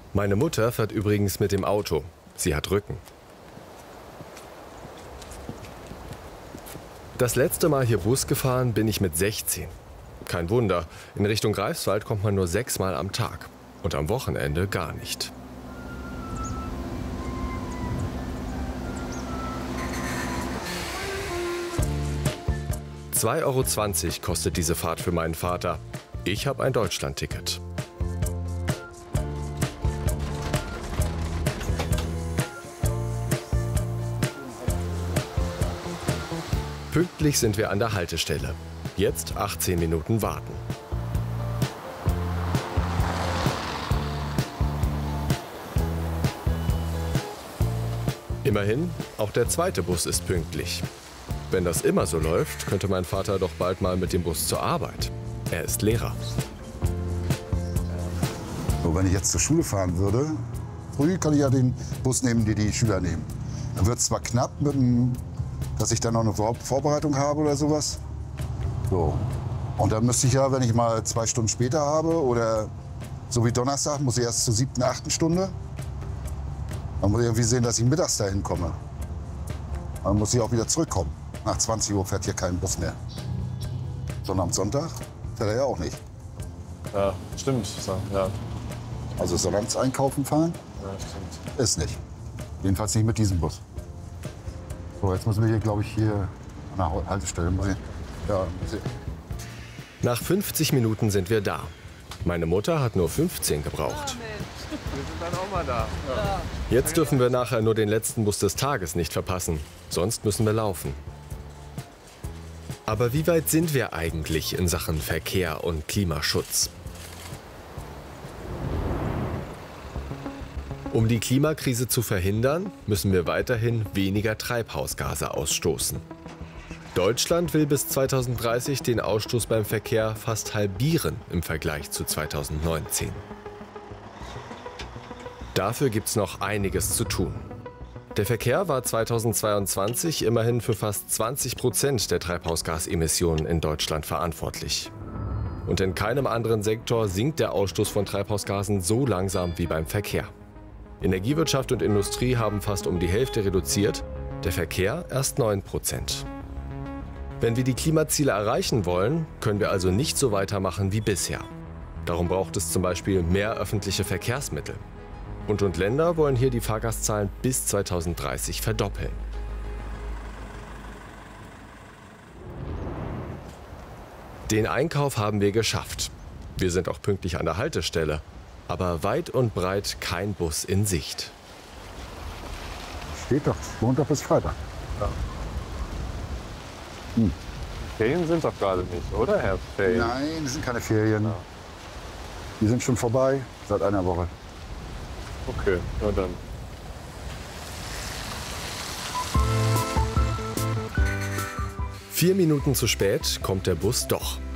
Meine Mutter fährt übrigens mit dem Auto. Sie hat Rücken. Das letzte Mal hier Bus gefahren bin ich mit 16. Kein Wunder, in Richtung Greifswald kommt man nur 6-mal am Tag. Und am Wochenende gar nicht. €2,20 kostet diese Fahrt für meinen Vater. Ich habe ein Deutschlandticket. Pünktlich sind wir an der Haltestelle. Jetzt 18 Minuten warten. Immerhin, auch der zweite Bus ist pünktlich. Wenn das immer so läuft, könnte mein Vater doch bald mal mit dem Bus zur Arbeit. Er ist Lehrer. So, wenn ich jetzt zur Schule fahren würde, früh kann ich ja den Bus nehmen, den die Schüler nehmen. Dann wird es zwar knapp, dass ich dann noch eine Vorbereitung habe oder sowas. So. Und dann müsste ich ja, wenn ich mal 2 Stunden später habe oder so wie Donnerstag, muss ich erst zur 7., 8. Stunde. Dann muss ich irgendwie sehen, dass ich mittags dahin komme. Dann muss ich auch wieder zurückkommen. Nach 20 Uhr fährt hier kein Bus mehr. Sondern am Sonntag fährt er ja auch nicht. Ja, stimmt. Ja. Also sonntags einkaufen fahren? Ja, stimmt. Ist nicht. Jedenfalls nicht mit diesem Bus. So, jetzt müssen wir hier, glaube ich, hier an der Haltestelle. Nach 50 Minuten sind wir da. Meine Mutter hat nur 15 gebraucht. Wir sind dann auch mal da. Ja. Jetzt dürfen wir nachher nur den letzten Bus des Tages nicht verpassen. Sonst müssen wir laufen. Aber wie weit sind wir eigentlich in Sachen Verkehr und Klimaschutz? Um die Klimakrise zu verhindern, müssen wir weiterhin weniger Treibhausgase ausstoßen. Deutschland will bis 2030 den Ausstoß beim Verkehr fast halbieren im Vergleich zu 2019. Dafür gibt es noch einiges zu tun. Der Verkehr war 2022 immerhin für fast 20% der Treibhausgasemissionen in Deutschland verantwortlich. Und in keinem anderen Sektor sinkt der Ausstoß von Treibhausgasen so langsam wie beim Verkehr. Energiewirtschaft und Industrie haben fast um die Hälfte reduziert, der Verkehr erst 9%. Wenn wir die Klimaziele erreichen wollen, können wir also nicht so weitermachen wie bisher. Darum braucht es zum Beispiel mehr öffentliche Verkehrsmittel. Bund und Länder wollen hier die Fahrgastzahlen bis 2030 verdoppeln. Den Einkauf haben wir geschafft. Wir sind auch pünktlich an der Haltestelle. Aber weit und breit kein Bus in Sicht. Steht doch, Montag bis Freitag. Ja. Ferien sind doch gerade nicht, oder, Herbstferien? Nein, das sind keine Ferien. Ja. Die sind schon vorbei, seit einer Woche. Okay, na dann. Vier Minuten zu spät kommt der Bus doch.